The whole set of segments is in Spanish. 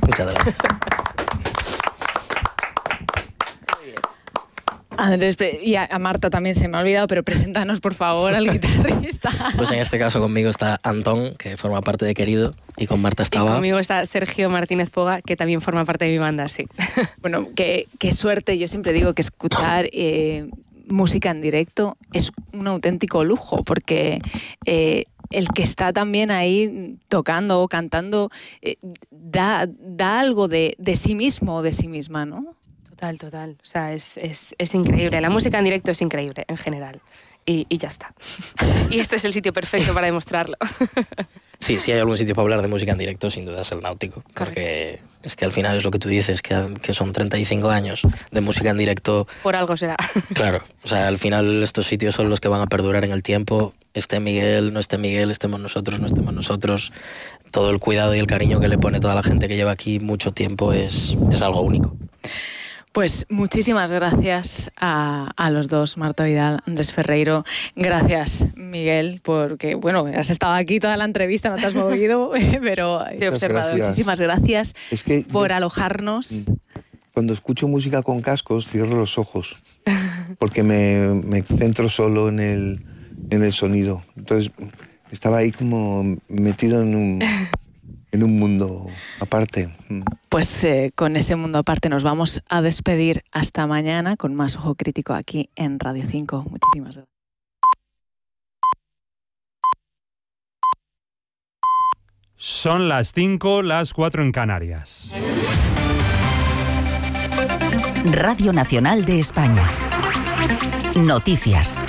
Muchas gracias. Andrés, y a Marta también se me ha olvidado, pero preséntanos por favor al guitarrista. Pues en este caso conmigo está Antón, que forma parte de Querido, y con Marta estaba... Y conmigo está Sergio Martínez Poga, que también forma parte de mi banda, sí. Bueno, qué suerte. Yo siempre digo que escuchar música en directo es un auténtico lujo, porque el que está también ahí tocando o cantando da algo de sí mismo o de sí misma, ¿no? Total. O sea, es increíble. La música en directo es increíble, en general. Y ya está. Y este es el sitio perfecto para demostrarlo. Sí, si hay algún sitio para hablar de música en directo, sin duda es el Náutico. Porque es que al final es lo que tú dices, que son 35 años de música en directo. Por algo será. Claro, o sea, al final estos sitios son los que van a perdurar en el tiempo. Esté Miguel, no esté Miguel, estemos nosotros, no estemos nosotros. Todo el cuidado y el cariño que le pone toda la gente que lleva aquí mucho tiempo es algo único. Pues muchísimas gracias a los dos, Marta Vidal, Andrés Ferreiro. Gracias, Miguel, porque, bueno, has estado aquí toda la entrevista, no te has movido, pero he observado. Gracias. Muchísimas gracias por alojarnos. Cuando escucho música con cascos, cierro los ojos, porque me centro solo en el sonido. Entonces, estaba ahí como metido en un mundo aparte. Pues con ese mundo aparte nos vamos a despedir hasta mañana con más Ojo Crítico aquí en Radio 5. Muchísimas gracias. Son las 5, las 4 en Canarias. Radio Nacional de España. Noticias.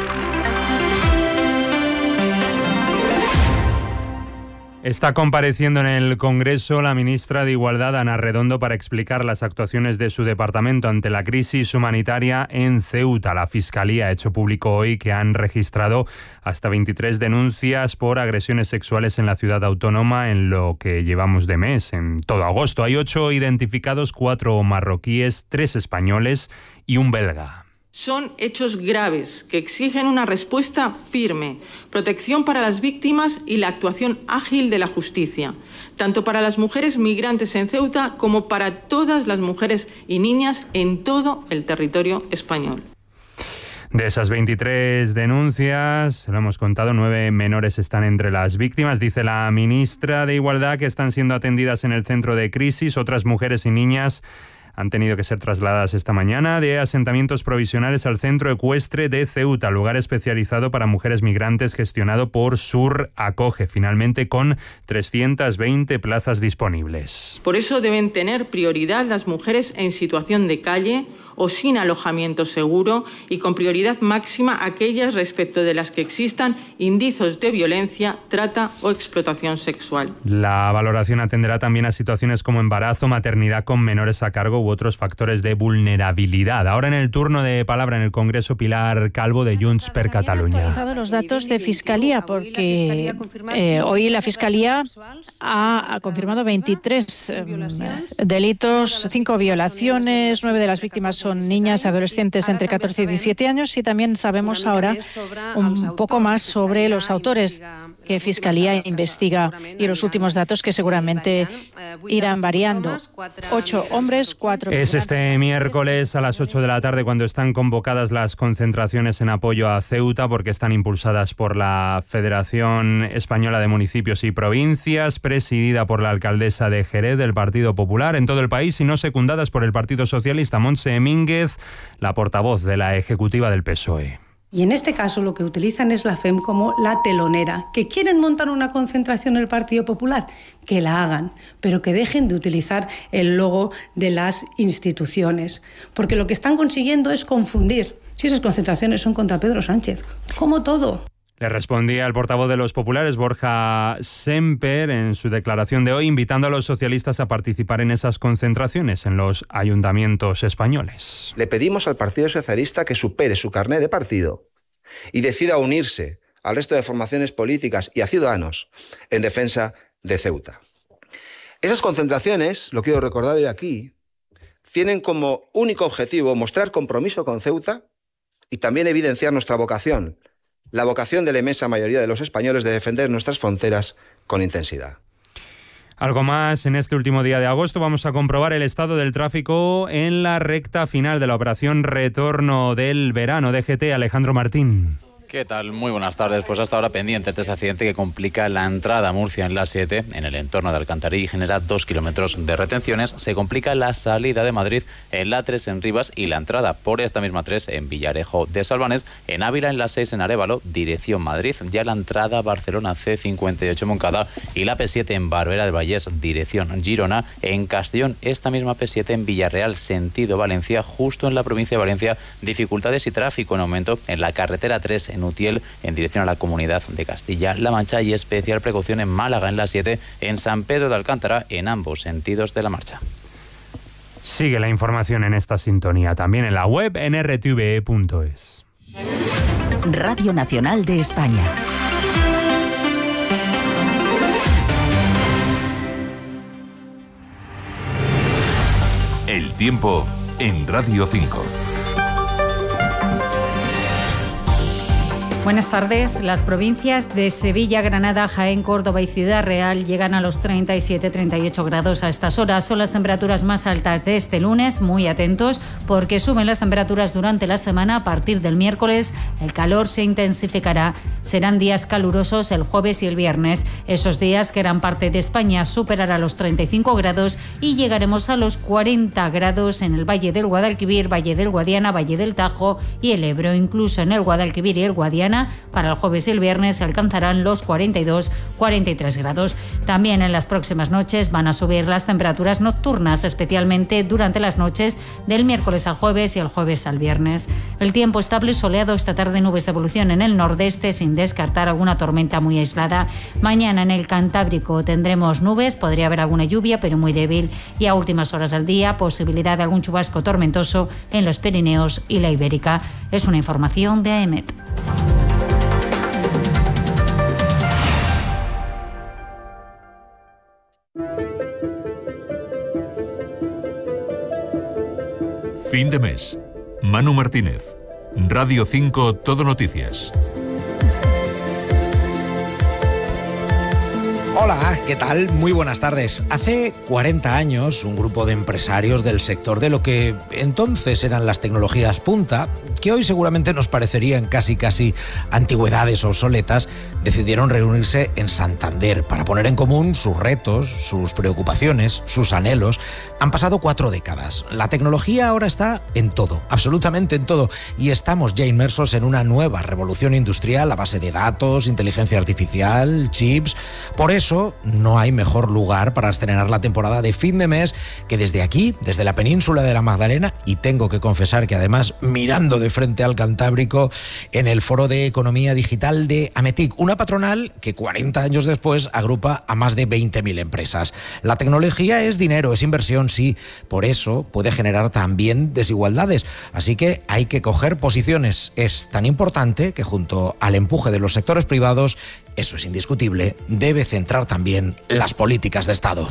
Está compareciendo en el Congreso la ministra de Igualdad, Ana Redondo, para explicar las actuaciones de su departamento ante la crisis humanitaria en Ceuta. La Fiscalía ha hecho público hoy que han registrado hasta 23 denuncias por agresiones sexuales en la ciudad autónoma en lo que llevamos de mes, en todo agosto. Hay 8 identificados, 4 marroquíes, 3 españoles y un belga. Son hechos graves que exigen una respuesta firme, protección para las víctimas y la actuación ágil de la justicia, tanto para las mujeres migrantes en Ceuta como para todas las mujeres y niñas en todo el territorio español. De esas 23 denuncias, se lo hemos contado, 9 menores están entre las víctimas. Dice la ministra de Igualdad que están siendo atendidas en el centro de crisis. Otras mujeres y niñas han tenido que ser trasladadas esta mañana de asentamientos provisionales al centro ecuestre de Ceuta, lugar especializado para mujeres migrantes gestionado por Sur Acoge, finalmente con 320 plazas disponibles. Por eso deben tener prioridad las mujeres en situación de calle o sin alojamiento seguro y con prioridad máxima aquellas respecto de las que existan indicios de violencia, trata o explotación sexual. La valoración atenderá también a situaciones como embarazo, maternidad con menores a cargo u otros factores de vulnerabilidad. Ahora en el turno de palabra en el Congreso, Pilar Calvo de Junts per Catalunya. Ha actualizado los datos de Fiscalía porque hoy la Fiscalía ha confirmado 23 delitos, 5 violaciones, 9 de las víctimas son niñas y adolescentes entre 14 y 17 años y también sabemos ahora un poco más sobre los autores que Fiscalía investiga y los últimos datos que seguramente irán variando. 8 hombres, 4... Es este miércoles a las 8 de la tarde cuando están convocadas las concentraciones en apoyo a Ceuta, porque están impulsadas por la Federación Española de Municipios y Provincias, presidida por la alcaldesa de Jerez del Partido Popular en todo el país y no secundadas por el Partido Socialista. Montse Mínguez, la portavoz de la ejecutiva del PSOE. Y en este caso lo que utilizan es la FEM como la telonera. ¿Que quieren montar una concentración en el Partido Popular? Que la hagan, pero que dejen de utilizar el logo de las instituciones. Porque lo que están consiguiendo es confundir. Si esas concentraciones son contra Pedro Sánchez, como todo. Le respondía el portavoz de los populares, Borja Semper, en su declaración de hoy, invitando a los socialistas a participar en esas concentraciones en los ayuntamientos españoles. Le pedimos al Partido Socialista que supere su carné de partido y decida unirse al resto de formaciones políticas y a Ciudadanos en defensa de Ceuta. Esas concentraciones, lo quiero recordar hoy aquí, tienen como único objetivo mostrar compromiso con Ceuta y también evidenciar nuestra vocación, la vocación de la inmensa mayoría de los españoles de defender nuestras fronteras con intensidad. Algo más, en este último día de agosto vamos a comprobar el estado del tráfico en la recta final de la operación Retorno del Verano. DGT, Alejandro Martín. ¿Qué tal? Muy buenas tardes. Pues hasta ahora pendiente de ese accidente que complica la entrada a Murcia en la 7, en el entorno de Alcantarilla, y genera 2 kilómetros de retenciones. Se complica la salida de Madrid en la 3 en Rivas y la entrada por esta misma 3 en Villarejo de Salvanes. En Ávila en la 6 en Arévalo, dirección Madrid. Ya la entrada a Barcelona C58 Moncada y la P7 en Barberá del Vallés, dirección Girona. En Castellón, esta misma P7 en Villarreal, sentido Valencia, justo en la provincia de Valencia. Dificultades y tráfico en aumento en la carretera 3 en Utiel, en dirección a la Comunidad de Castilla-La Mancha, y especial precaución en Málaga en la 7, en San Pedro de Alcántara, en ambos sentidos de la marcha. Sigue la información en esta sintonía, también en la web en rtve.es. Radio Nacional de España. El tiempo en Radio 5. Buenas tardes. Las provincias de Sevilla, Granada, Jaén, Córdoba y Ciudad Real llegan a los 37-38 grados a estas horas. Son las temperaturas más altas de este lunes. Muy atentos porque suben las temperaturas durante la semana. A partir del miércoles el calor se intensificará. Serán días calurosos el jueves y el viernes. Esos días, que eran parte de España, superará los 35 grados y llegaremos a los 40 grados en el Valle del Guadalquivir, Valle del Guadiana, Valle del Tajo y el Ebro. Incluso en el Guadalquivir y el Guadiana, para el jueves y el viernes se alcanzarán los 42-43 grados. También en las próximas noches van a subir las temperaturas nocturnas, especialmente durante las noches del miércoles al jueves y el jueves al viernes. El tiempo estable y soleado, esta tarde nubes de evolución en el nordeste, sin descartar alguna tormenta muy aislada. Mañana en el Cantábrico tendremos nubes, podría haber alguna lluvia, pero muy débil, y a últimas horas del día posibilidad de algún chubasco tormentoso en los Pirineos y la Ibérica. Es una información de AEMET. Fin de mes. Manu Martínez. Radio 5 Todo Noticias. Hola, ¿qué tal? Muy buenas tardes. Hace 40 años, un grupo de empresarios del sector de lo que entonces eran las tecnologías punta, que hoy seguramente nos parecerían casi antigüedades obsoletas, decidieron reunirse en Santander para poner en común sus retos, sus preocupaciones, sus anhelos. Han pasado 4 décadas. La tecnología ahora está en todo, absolutamente en todo, y estamos ya inmersos en una nueva revolución industrial a base de datos, inteligencia artificial, chips. Por eso, no hay mejor lugar para estrenar la temporada de fin de mes que desde aquí, desde la península de la Magdalena, y tengo que confesar que además mirando de frente al Cantábrico, en el Foro de Economía Digital de Ametic, una patronal que 40 años después agrupa a más de 20.000 empresas. La tecnología es dinero, es inversión, sí, por eso puede generar también desigualdades, así que hay que coger posiciones. Es tan importante que junto al empuje de los sectores privados, eso es indiscutible, debe centrar también las políticas de Estado.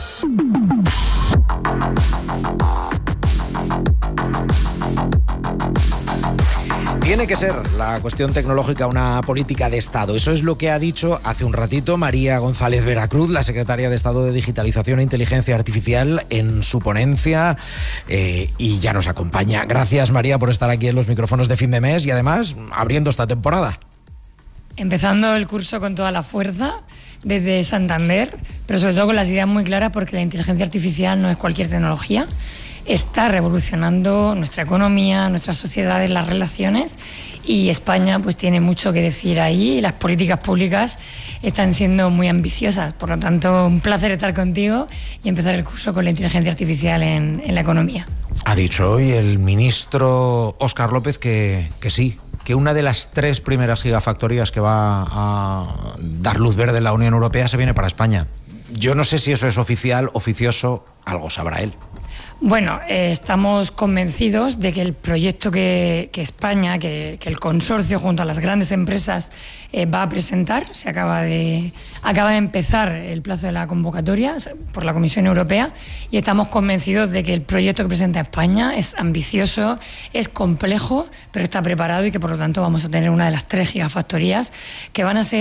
Tiene que ser la cuestión tecnológica una política de Estado. Eso es lo que ha dicho hace un ratito María González Veracruz, la secretaria de Estado de Digitalización e Inteligencia Artificial, en su ponencia, y ya nos acompaña. Gracias, María, por estar aquí en los micrófonos de fin de mes y además abriendo esta temporada. Empezando el curso con toda la fuerza desde Santander, pero sobre todo con las ideas muy claras, porque la inteligencia artificial no es cualquier tecnología. Está revolucionando nuestra economía, nuestras sociedades, las relaciones, y España pues tiene mucho que decir ahí, y las políticas públicas están siendo muy ambiciosas. Por lo tanto, un placer estar contigo y empezar el curso con la inteligencia artificial en la economía. Ha dicho hoy el ministro Óscar López que sí, que una de las 3 primeras gigafactorías que va a dar luz verde en la Unión Europea se viene para España. Yo no sé si eso es oficial, oficioso, algo sabrá él. Bueno, estamos convencidos de que el proyecto que España, que el consorcio junto a las grandes empresas va a presentar, acaba de empezar el plazo de la convocatoria por la Comisión Europea, y estamos convencidos de que el proyecto que presenta España es ambicioso, es complejo, pero está preparado, y que por lo tanto vamos a tener una de las 3 gigafactorías que van a ser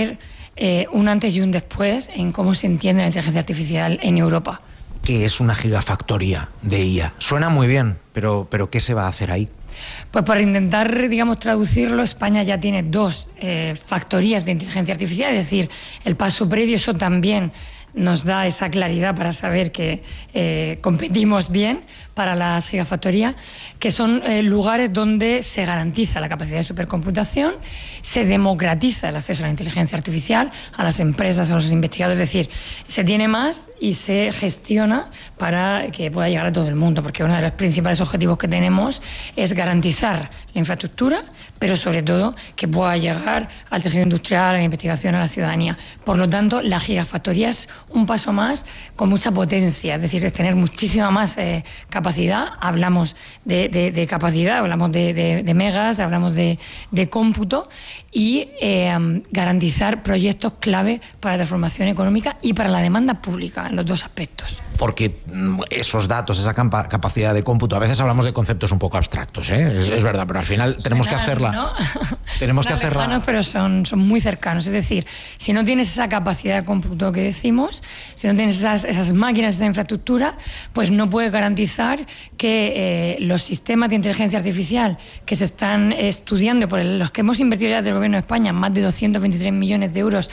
un antes y un después en cómo se entiende la inteligencia artificial en Europa. ¿Qué es una gigafactoría de IA? Suena muy bien, pero ¿qué se va a hacer ahí? Pues para intentar, digamos, traducirlo, España ya tiene 2 factorías de inteligencia artificial, es decir, el paso previo, eso también nos da esa claridad para saber que competimos bien para las gigafactorías, que son lugares donde se garantiza la capacidad de supercomputación, se democratiza el acceso a la inteligencia artificial, a las empresas, a los investigadores, es decir, se tiene más y se gestiona para que pueda llegar a todo el mundo, porque uno de los principales objetivos que tenemos es garantizar la infraestructura, pero sobre todo que pueda llegar al tejido industrial, a la investigación, a la ciudadanía. Por lo tanto, la gigafactoría es un paso más con mucha potencia, es decir, es tener muchísima más capacidad. Hablamos de capacidad, hablamos de megas, hablamos de cómputo y garantizar proyectos clave para la transformación económica y para la demanda pública en los 2 aspectos. Porque esos datos, esa capacidad de cómputo, a veces hablamos de conceptos un poco abstractos, ¿eh? Es verdad, pero al final tenemos que hacerla. ¿No? Tenemos que hacerla. Lejanos, pero son muy cercanos. Es decir, si no tienes esa capacidad de cómputo que decimos, si no tienes esas máquinas, esa infraestructura, pues no puedes garantizar que los sistemas de inteligencia artificial que se están estudiando, por los que hemos invertido ya desde el Gobierno de España, más de 223 millones de euros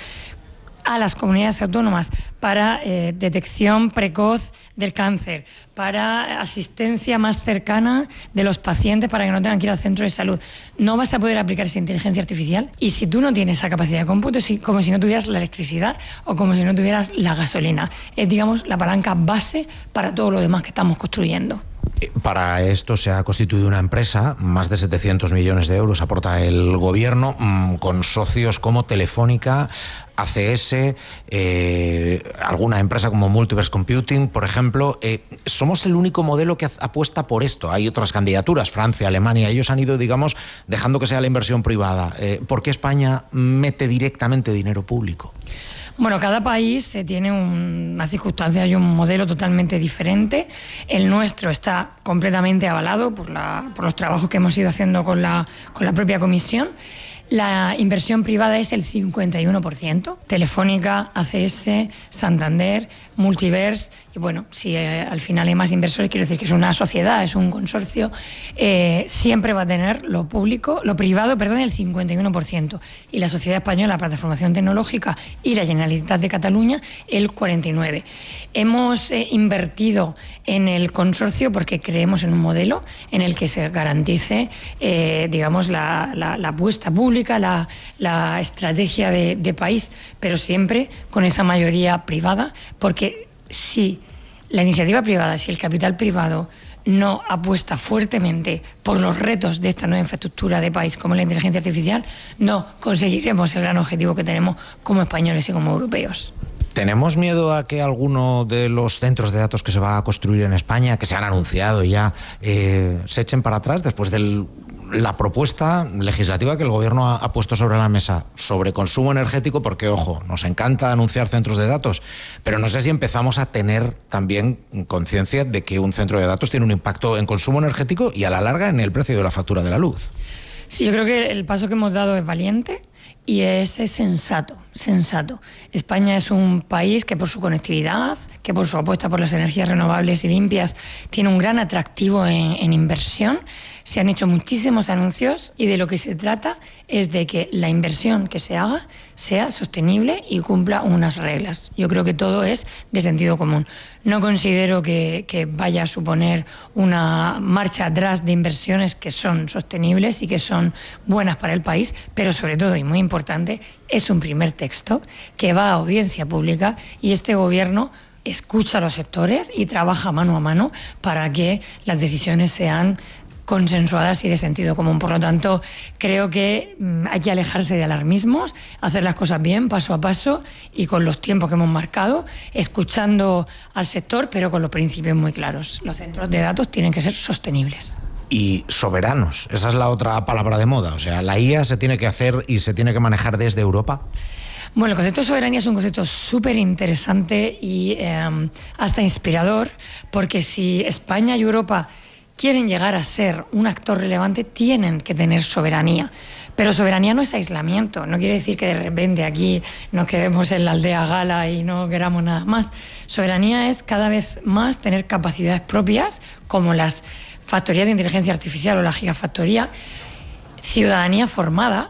a las comunidades autónomas para detección precoz del cáncer, para asistencia más cercana de los pacientes para que no tengan que ir al centro de salud. No vas a poder aplicar esa inteligencia artificial y si tú no tienes esa capacidad de cómputo, es como si no tuvieras la electricidad o como si no tuvieras la gasolina. Es, digamos, la palanca base para todo lo demás que estamos construyendo. Para esto se ha constituido una empresa, más de 700 millones de euros aporta el gobierno, con socios como Telefónica, ACS, alguna empresa como Multiverse Computing, por ejemplo. Somos el único modelo que apuesta por esto. Hay otras candidaturas, Francia, Alemania, ellos han ido, digamos, dejando que sea la inversión privada. ¿Por qué España mete directamente dinero público? Bueno, cada país tiene una circunstancia y un modelo totalmente diferente. El nuestro está completamente avalado por los trabajos que hemos ido haciendo con la propia Comisión. La inversión privada es el 51%. Telefónica, ACS, Santander, Multiverse. Y bueno, si al final hay más inversores, quiero decir que es una sociedad, es un consorcio, siempre va a tener lo privado, el 51%. Y la Sociedad Española para la Transformación Tecnológica y la Generalitat de Cataluña, el 49%. Hemos invertido en el consorcio porque creemos en un modelo en el que se garantice, digamos, la apuesta pública, la estrategia de país, pero siempre con esa mayoría privada, porque si la iniciativa privada, si el capital privado no apuesta fuertemente por los retos de esta nueva infraestructura de país como la inteligencia artificial, no conseguiremos el gran objetivo que tenemos como españoles y como europeos. ¿Tenemos miedo a que alguno de los centros de datos que se va a construir en España, que se han anunciado ya, se echen para atrás después de la propuesta legislativa que el Gobierno ha puesto sobre la mesa sobre consumo energético? Porque, ojo, nos encanta anunciar centros de datos, pero no sé si empezamos a tener también conciencia de que un centro de datos tiene un impacto en consumo energético y a la larga en el precio de la factura de la luz. Sí, yo creo que el paso que hemos dado es valiente y es sensato. España es un país que por su conectividad, que por su apuesta por las energías renovables y limpias, tiene un gran atractivo en inversión. Se han hecho muchísimos anuncios y de lo que se trata es de que la inversión que se haga sea sostenible y cumpla unas reglas. Yo creo que todo es de sentido común. No considero que vaya a suponer una marcha atrás de inversiones que son sostenibles y que son buenas para el país, pero sobre todo, y muy importante, es un primer texto que va a audiencia pública y este Gobierno escucha a los sectores y trabaja mano a mano para que las decisiones sean consensuadas y de sentido común. Por lo tanto, creo que hay que alejarse de alarmismos, hacer las cosas bien, paso a paso y con los tiempos que hemos marcado, escuchando al sector, pero con los principios muy claros. Los centros de datos tienen que ser sostenibles. Y soberanos, esa es la otra palabra de moda. O sea, la IA se tiene que hacer y se tiene que manejar desde Europa. Bueno, el concepto de soberanía es un concepto súper interesante y hasta inspirador, porque si España y Europa quieren llegar a ser un actor relevante, tienen que tener soberanía. Pero soberanía no es aislamiento, no quiere decir que de repente aquí nos quedemos en la aldea gala y no queramos nada más. Soberanía es cada vez más tener capacidades propias, como las factorías de inteligencia artificial o la gigafactoría. Ciudadanía formada.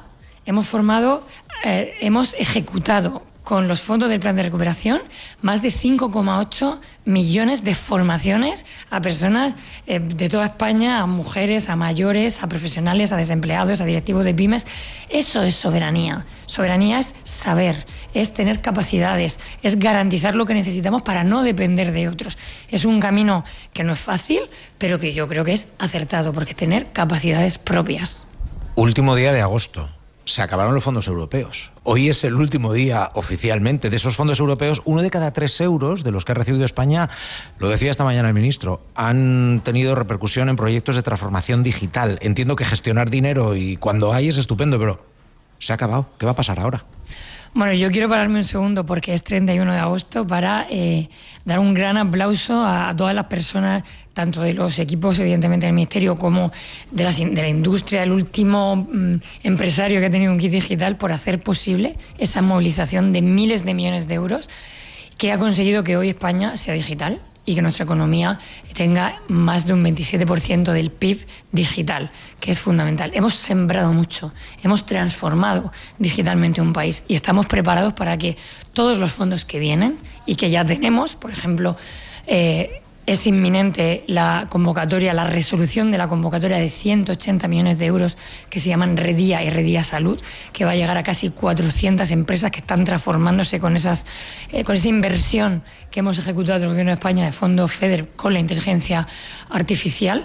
Hemos ejecutado con los fondos del Plan de Recuperación más de 5,8 millones de formaciones a personas de toda España, a mujeres, a mayores, a profesionales, a desempleados, a directivos de pymes. Eso es soberanía. Soberanía es saber, es tener capacidades, es garantizar lo que necesitamos para no depender de otros. Es un camino que no es fácil, pero que yo creo que es acertado, porque es tener capacidades propias. Último día de agosto. Se acabaron los fondos europeos. Hoy es el último día oficialmente de esos fondos europeos. 1 de cada 3 euros de los que ha recibido España, lo decía esta mañana el ministro, han tenido repercusión en proyectos de transformación digital. Entiendo que gestionar dinero y cuando hay es estupendo, pero se ha acabado. ¿Qué va a pasar ahora? Bueno, yo quiero pararme un segundo porque es 31 de agosto para dar un gran aplauso a todas las personas, tanto de los equipos, evidentemente, del Ministerio, como de la industria, el último empresario que ha tenido un kit digital, por hacer posible esa movilización de miles de millones de euros que ha conseguido que hoy España sea digital y que nuestra economía tenga más de un 27% del PIB digital, que es fundamental. Hemos sembrado mucho, hemos transformado digitalmente un país y estamos preparados para que todos los fondos que vienen y que ya tenemos, por ejemplo, es inminente la convocatoria, la resolución de la convocatoria de 180 millones de euros que se llaman Redía y Redía Salud, que va a llegar a casi 400 empresas que están transformándose con esa inversión que hemos ejecutado del Gobierno de España de Fondo FEDER con la inteligencia artificial.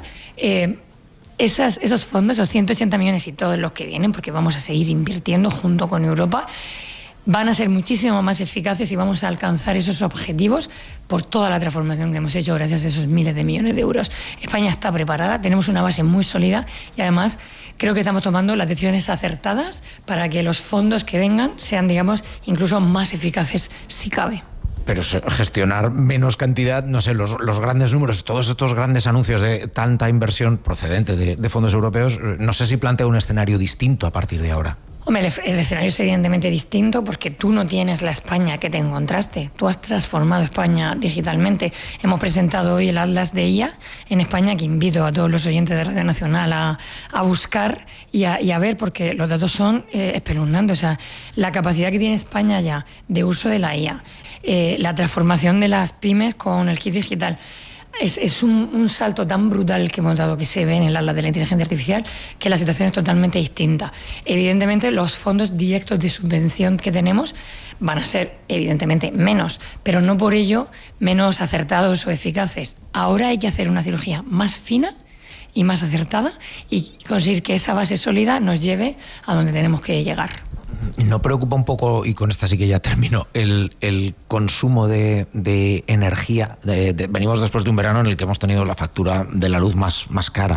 Esos fondos, esos 180 millones y todos los que vienen, porque vamos a seguir invirtiendo junto con Europa, van a ser muchísimo más eficaces y vamos a alcanzar esos objetivos por toda la transformación que hemos hecho gracias a esos miles de millones de euros. España está preparada, tenemos una base muy sólida y además creo que estamos tomando las decisiones acertadas para que los fondos que vengan sean, digamos, incluso más eficaces si cabe. Pero gestionar menos cantidad, no sé, los grandes números, todos estos grandes anuncios de tanta inversión procedente de fondos europeos, no sé si plantea un escenario distinto a partir de ahora. Hombre, el escenario es evidentemente distinto porque tú no tienes la España que te encontraste. Tú has transformado España digitalmente. Hemos presentado hoy el Atlas de IA en España, que invito a todos los oyentes de Radio Nacional a buscar y a ver, porque los datos son espeluznantes. O sea, la capacidad que tiene España ya de uso de la IA, la transformación de las pymes con el kit digital. Es un salto tan brutal que hemos dado, que se ve en el Atlas de la inteligencia artificial, que la situación es totalmente distinta. Evidentemente, los fondos directos de subvención que tenemos van a ser, evidentemente, menos, pero no por ello menos acertados o eficaces. Ahora hay que hacer una cirugía más fina y más acertada y conseguir que esa base sólida nos lleve a donde tenemos que llegar. ¿No preocupa un poco, y con esta sí que ya termino, el consumo de energía? Venimos después de un verano en el que hemos tenido la factura de la luz más cara.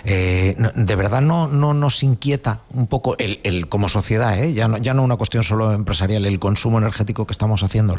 ¿De verdad no nos inquieta un poco como sociedad, ya no una cuestión solo empresarial, el consumo energético que estamos haciendo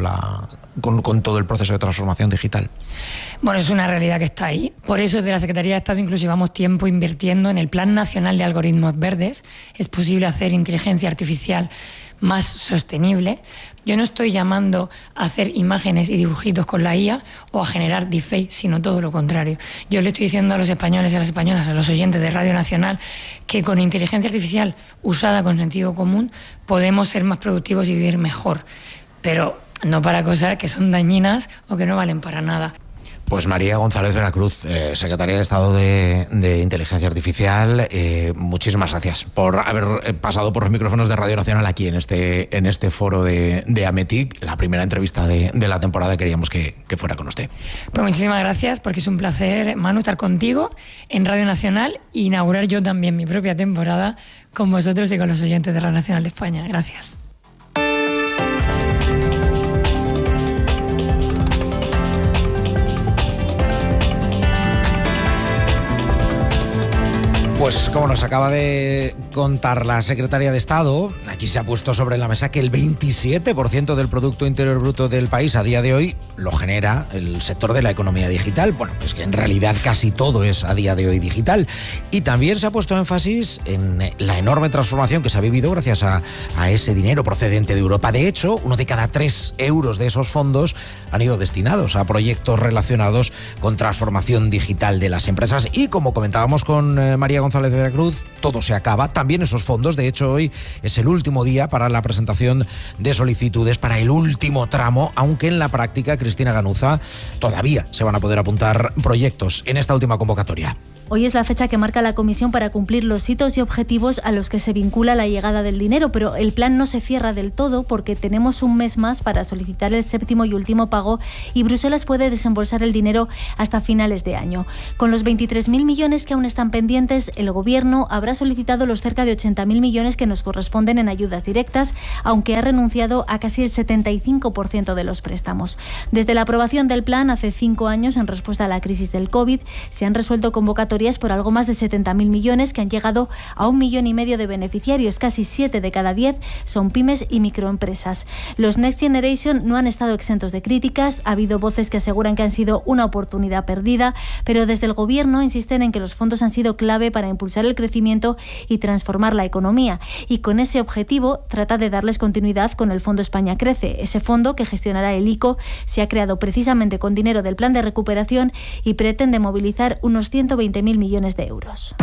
con todo el proceso de transformación digital? Bueno, es una realidad que está ahí. Por eso desde la Secretaría de Estado incluso llevamos tiempo invirtiendo en el Plan Nacional de Algoritmos Verdes. Es posible hacer inteligencia artificial más sostenible. Yo no estoy llamando a hacer imágenes y dibujitos con la IA o a generar deepfake, sino todo lo contrario. Yo le estoy diciendo a los españoles y a las españolas, a los oyentes de Radio Nacional, que con inteligencia artificial usada con sentido común podemos ser más productivos y vivir mejor, pero no para cosas que son dañinas o que no valen para nada. Pues María González Veracruz, Secretaria de Estado de Inteligencia Artificial, muchísimas gracias por haber pasado por los micrófonos de Radio Nacional aquí en este foro de AMETIC, la primera entrevista de la temporada. Queríamos que fuera con usted. Pues muchísimas gracias, porque es un placer, Manu, estar contigo en Radio Nacional e inaugurar yo también mi propia temporada con vosotros y con los oyentes de Radio Nacional de España. Gracias. Pues como nos acaba de contar la secretaria de Estado, aquí se ha puesto sobre la mesa que el 27% del Producto Interior Bruto del país a día de hoy lo genera el sector de la economía digital. Bueno, pues que en realidad casi todo es a día de hoy digital. Y también se ha puesto énfasis en la enorme transformación que se ha vivido gracias a ese dinero procedente de Europa. De hecho, 1 de cada 3 euros de esos fondos han ido destinados a proyectos relacionados con transformación digital de las empresas. Y como comentábamos con María González de Veracruz, todo se acaba, también esos fondos. De hecho, hoy es el último día para la presentación de solicitudes para el último tramo, aunque en la práctica, Cristina Ganuza, todavía se van a poder apuntar proyectos en esta última convocatoria. Hoy es la fecha que marca la Comisión para cumplir los hitos y objetivos a los que se vincula la llegada del dinero, pero el plan no se cierra del todo porque tenemos un mes más para solicitar el 7º y último pago y Bruselas puede desembolsar el dinero hasta finales de año. Con los 23.000 millones que aún están pendientes, el Gobierno habrá solicitado los cerca de 80.000 millones que nos corresponden en ayudas directas, aunque ha renunciado a casi el 75% de los préstamos. Desde la aprobación del plan hace 5 años, en respuesta a la crisis del COVID, se han resuelto convocatorias por algo más de 70.000 millones que han llegado a 1,5 millones de beneficiarios. Casi 7 de cada 10 son pymes y microempresas. Los Next Generation no han estado exentos de críticas. Ha habido voces que aseguran que han sido una oportunidad perdida, pero desde el Gobierno insisten en que los fondos han sido clave para impulsar el crecimiento y transformar la economía. Y con ese objetivo trata de darles continuidad con el Fondo España Crece. Ese fondo que gestionará el ICO se ha creado precisamente con dinero del Plan de Recuperación y pretende movilizar unos 120.000 millones de euros.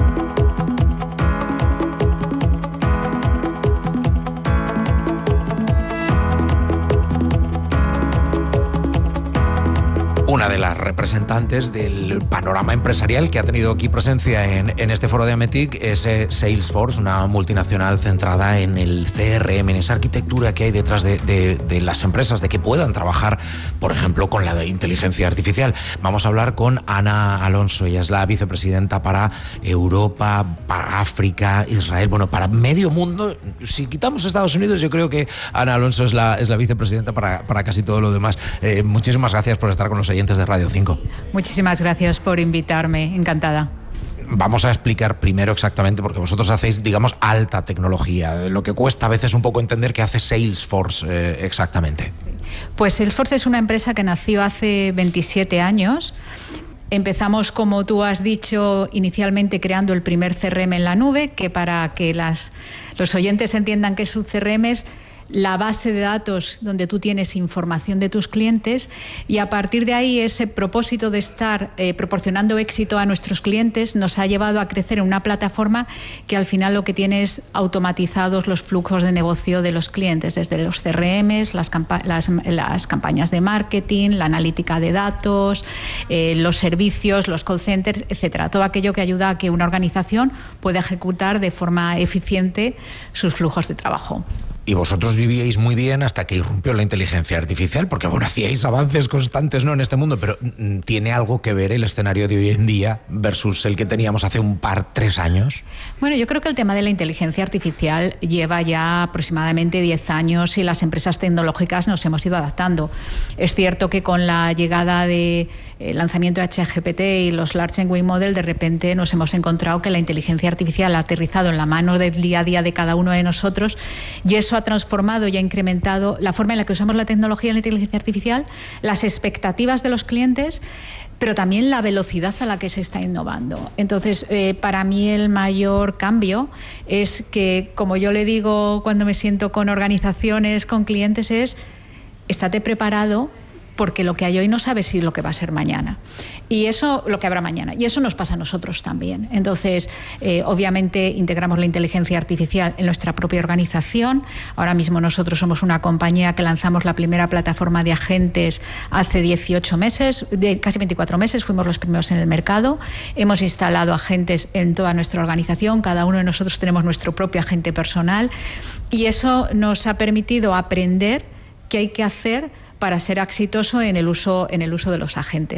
Una de las representantes del panorama empresarial que ha tenido aquí presencia en este foro de Ametic es Salesforce, una multinacional centrada en el CRM, en esa arquitectura que hay detrás de las empresas, de que puedan trabajar, por ejemplo, con la inteligencia artificial. Vamos a hablar con Ana Alonso, ella es la vicepresidenta para Europa, para África, Israel, bueno, para medio mundo. Si quitamos Estados Unidos, yo creo que Ana Alonso es la vicepresidenta para casi todo lo demás. Muchísimas gracias por estar con nosotros de Radio 5. Muchísimas gracias por invitarme, encantada. Vamos a explicar primero exactamente, porque vosotros hacéis, digamos, alta tecnología, lo que cuesta a veces un poco entender qué hace Salesforce exactamente. Pues Salesforce es una empresa que nació hace 27 años. Empezamos, como tú has dicho, inicialmente creando el primer CRM en la nube, que para que los oyentes entiendan qué es un CRM es la base de datos donde tú tienes información de tus clientes, y a partir de ahí ese propósito de estar proporcionando éxito a nuestros clientes nos ha llevado a crecer en una plataforma que al final lo que tiene es automatizados los flujos de negocio de los clientes, desde los CRMs, las campañas de marketing, la analítica de datos, los servicios, los call centers, etcétera. Todo aquello que ayuda a que una organización pueda ejecutar de forma eficiente sus flujos de trabajo. Y vosotros vivíais muy bien hasta que irrumpió la inteligencia artificial, porque bueno, hacíais avances constantes, ¿no?, en este mundo, pero ¿tiene algo que ver el escenario de hoy en día versus el que teníamos hace 3 años? Bueno, yo creo que el tema de la inteligencia artificial lleva ya aproximadamente 10 años y las empresas tecnológicas nos hemos ido adaptando. Es cierto que con la llegada de lanzamiento de ChatGPT y los Large Language Model, de repente nos hemos encontrado que la inteligencia artificial ha aterrizado en la mano del día a día de cada uno de nosotros, y eso ha transformado y ha incrementado la forma en la que usamos la tecnología y la inteligencia artificial, las expectativas de los clientes, pero también la velocidad a la que se está innovando. Entonces, para mí el mayor cambio es que, como yo le digo cuando me siento con organizaciones, con clientes, es estate preparado, porque lo que hay hoy no sabes si lo que va a ser mañana. Y eso, lo que habrá mañana. Y eso nos pasa a nosotros también. Entonces, obviamente, integramos la inteligencia artificial en nuestra propia organización. Ahora mismo nosotros somos una compañía que lanzamos la primera plataforma de agentes hace 18 meses, casi 24 meses, fuimos los primeros en el mercado. Hemos instalado agentes en toda nuestra organización. Cada uno de nosotros tenemos nuestro propio agente personal. Y eso nos ha permitido aprender qué hay que hacer para ser exitoso en el uso de los agentes.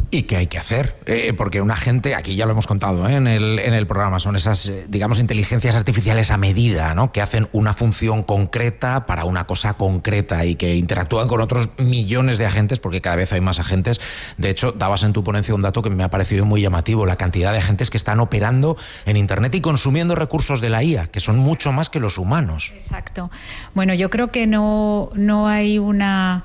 ¿Y qué hay que hacer? Porque un agente, aquí ya lo hemos contado en el programa, son esas, digamos, inteligencias artificiales a medida, ¿no? Que hacen una función concreta para una cosa concreta y que interactúan con otros millones de agentes, porque cada vez hay más agentes. De hecho, dabas en tu ponencia un dato que me ha parecido muy llamativo, la cantidad de agentes que están operando en Internet y consumiendo recursos de la IA, que son mucho más que los humanos. Exacto. Bueno, yo creo que no hay una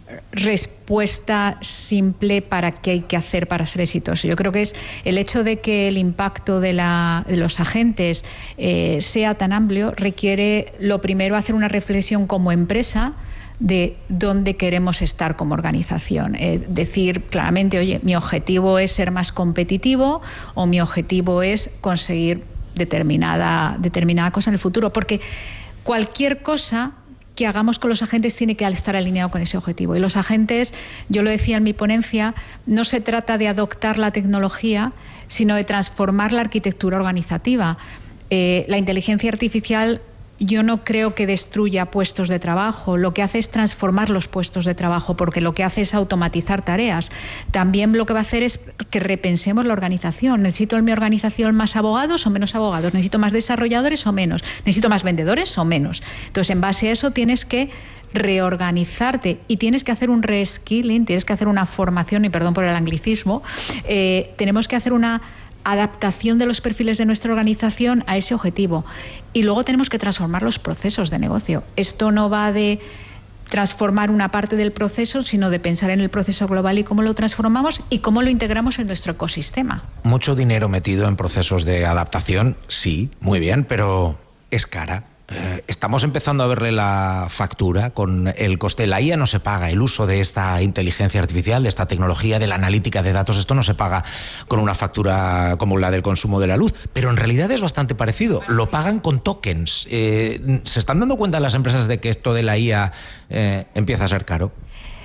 respuesta simple para qué hay que hacer para ser exitoso. Yo creo que es el hecho de que el impacto de los agentes sea tan amplio, requiere lo primero hacer una reflexión como empresa de dónde queremos estar como organización. Decir claramente, oye, mi objetivo es ser más competitivo o mi objetivo es conseguir determinada cosa en el futuro, porque cualquier cosa que hagamos con los agentes tiene que estar alineado con ese objetivo. Y los agentes, yo lo decía en mi ponencia, no se trata de adoptar la tecnología, sino de transformar la arquitectura organizativa. La inteligencia artificial yo no creo que destruya puestos de trabajo, lo que hace es transformar los puestos de trabajo, porque lo que hace es automatizar tareas. También lo que va a hacer es que repensemos la organización. ¿Necesito en mi organización más abogados o menos abogados? ¿Necesito más desarrolladores o menos? ¿Necesito más vendedores o menos? Entonces, en base a eso tienes que reorganizarte y tienes que hacer un reskilling, tienes que hacer una formación, y perdón por el anglicismo, tenemos que hacer una adaptación de los perfiles de nuestra organización a ese objetivo. Y luego tenemos que transformar los procesos de negocio. Esto no va de transformar una parte del proceso, sino de pensar en el proceso global y cómo lo transformamos y cómo lo integramos en nuestro ecosistema. Mucho dinero metido en procesos de adaptación, sí, muy bien, pero es cara. Estamos empezando a verle la factura con el coste. La IA no se paga, el uso de esta inteligencia artificial, de esta tecnología, de la analítica de datos, esto no se paga con una factura como la del consumo de la luz, pero en realidad es bastante parecido. Lo pagan con tokens. ¿Se están dando cuenta las empresas de que esto de la IA empieza a ser caro?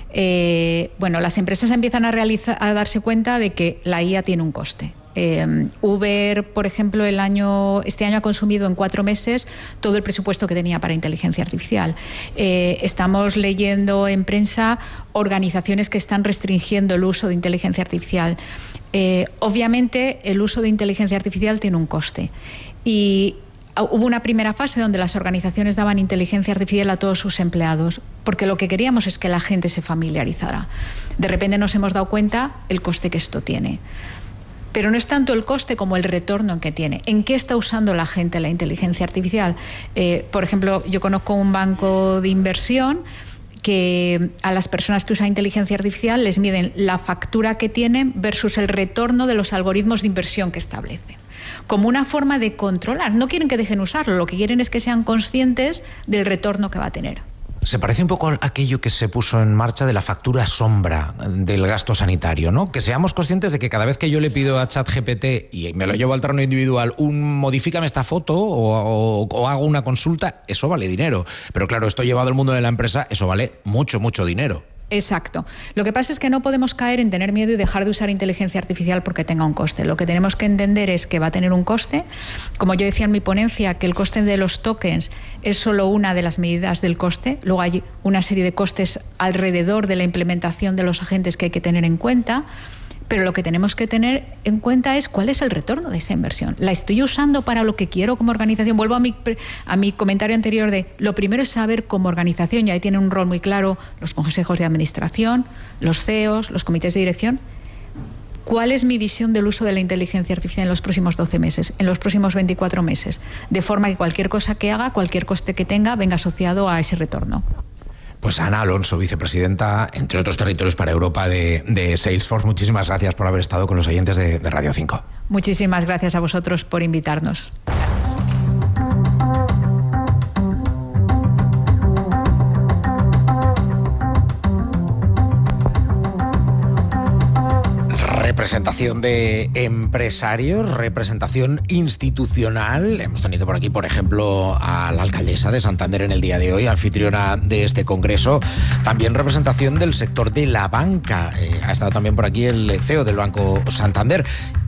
Bueno, las empresas empiezan a darse cuenta de que la IA tiene un coste. Uber, por ejemplo, este año ha consumido en 4 meses todo el presupuesto que tenía para inteligencia artificial. Estamos leyendo en prensa organizaciones que están restringiendo el uso de inteligencia artificial. Obviamente, el uso de inteligencia artificial tiene un coste. Y hubo una primera fase donde las organizaciones daban inteligencia artificial a todos sus empleados, porque lo que queríamos es que la gente se familiarizara. De repente nos hemos dado cuenta el coste que esto tiene. Pero no es tanto el coste como el retorno que tiene. ¿En qué está usando la gente la inteligencia artificial? Por ejemplo, yo conozco un banco de inversión que a las personas que usan inteligencia artificial les miden la factura que tienen versus el retorno de los algoritmos de inversión que establecen, como una forma de controlar. No quieren que dejen usarlo, lo que quieren es que sean conscientes del retorno que va a tener. Se parece un poco a aquello que se puso en marcha de la factura sombra del gasto sanitario, ¿no? Que seamos conscientes de que cada vez que yo le pido a ChatGPT y me lo llevo al terreno individual, modifícame esta foto o hago una consulta, eso vale dinero. Pero claro, esto llevado al mundo de la empresa, eso vale mucho, mucho dinero. Exacto. Lo que pasa es que no podemos caer en tener miedo y dejar de usar inteligencia artificial porque tenga un coste. Lo que tenemos que entender es que va a tener un coste. Como yo decía en mi ponencia, que el coste de los tokens es solo una de las medidas del coste. Luego hay una serie de costes alrededor de la implementación de los agentes que hay que tener en cuenta. Pero lo que tenemos que tener en cuenta es cuál es el retorno de esa inversión. ¿La estoy usando para lo que quiero como organización? Vuelvo a mi comentario anterior de lo primero es saber como organización, y ahí tienen un rol muy claro los consejos de administración, los CEOs, los comités de dirección. ¿Cuál es mi visión del uso de la inteligencia artificial en los próximos 12 meses, en los próximos 24 meses? De forma que cualquier cosa que haga, cualquier coste que tenga, venga asociado a ese retorno. Pues Ana Alonso, vicepresidenta, entre otros territorios para Europa de Salesforce, muchísimas gracias por haber estado con los oyentes de Radio 5. Muchísimas gracias a vosotros por invitarnos. Gracias. Representación de empresarios, representación institucional. Hemos tenido por aquí, por ejemplo, a la alcaldesa de Santander en el día de hoy, anfitriona de este congreso. También representación del sector de la banca. Ha estado también por aquí el CEO del Banco Santander.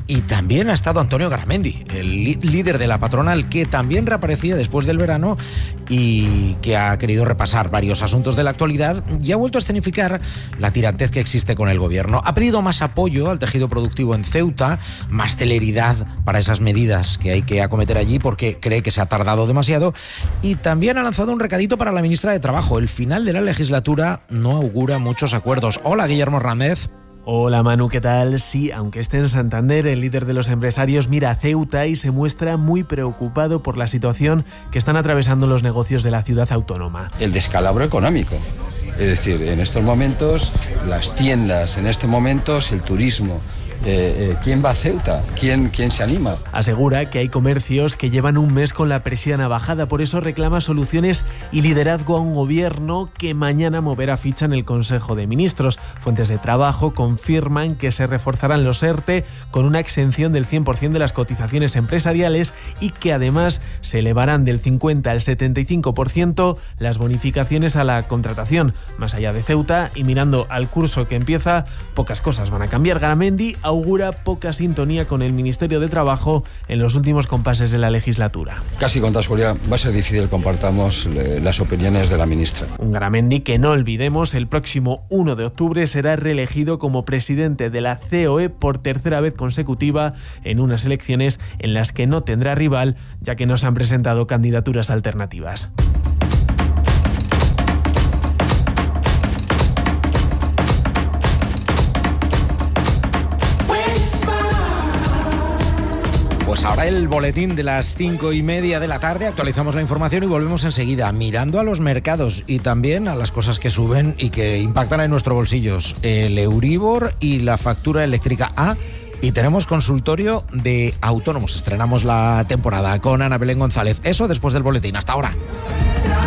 Y también ha estado Antonio Garamendi, el líder de la patronal, que también reaparecía después del verano y que ha querido repasar varios asuntos de la actualidad y ha vuelto a escenificar la tirantez que existe con el gobierno. Ha pedido más apoyo al tejido productivo en Ceuta, más celeridad para esas medidas que hay que acometer allí porque cree que se ha tardado demasiado, y también ha lanzado un recadito para la ministra de Trabajo. El final de la legislatura no augura muchos acuerdos. Hola, Guillermo Ramez. Hola Manu, ¿qué tal? Sí, aunque esté en Santander, el líder de los empresarios mira a Ceuta y se muestra muy preocupado por la situación que están atravesando los negocios de la ciudad autónoma. El descalabro económico. Es decir, en estos momentos, las tiendas, en estos momentos, el turismo. ¿Quién va a Ceuta? ¿Quién se anima? Asegura que hay comercios que llevan un mes con la persiana bajada, por eso reclama soluciones y liderazgo a un gobierno que mañana moverá ficha en el Consejo de Ministros. Fuentes de trabajo confirman que se reforzarán los ERTE con una exención del 100% de las cotizaciones empresariales y que además se elevarán del 50 al 75% las bonificaciones a la contratación. Más allá de Ceuta y mirando al curso que empieza, pocas cosas van a cambiar. Garamendi augura poca sintonía con el Ministerio de Trabajo en los últimos compases de la legislatura. Casi con toda seguridad va a ser difícil que compartamos las opiniones de la ministra. Un Garamendi que, no olvidemos, el próximo 1 de octubre será reelegido como presidente de la COE por tercera vez consecutiva en unas elecciones en las que no tendrá rival, ya que no se han presentado candidaturas alternativas. Pues ahora el boletín de las 5:30 de la tarde, actualizamos la información y volvemos enseguida, mirando a los mercados y también a las cosas que suben y que impactan en nuestros bolsillos, el Euribor y la factura eléctrica. Y tenemos consultorio de autónomos, estrenamos la temporada con Ana Belén González. Eso después del boletín, hasta ahora.